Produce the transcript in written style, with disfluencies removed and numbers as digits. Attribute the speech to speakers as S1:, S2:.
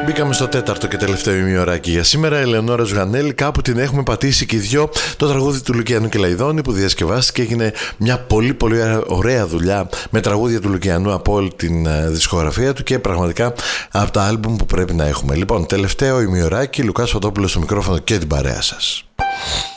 S1: Μπήκαμε στο τέταρτο και τελευταίο ημιωράκι για σήμερα. Ελεονόρα Ζουγανέλη, κάπου την έχουμε πατήσει και οι δυο. Το τραγούδι του Λουκιανού και Λαϊδόνη που διασκευάστηκε, έγινε μια πολύ πολύ ωραία δουλειά με τραγούδια του Λουκιανού από όλη την δισκογραφία του και πραγματικά από τα άλμπουμ που πρέπει να έχουμε. Λοιπόν, τελευταίο ημιωράκι, Λουκάς Φωτόπουλος στο μικρόφωνο και την παρέα σας.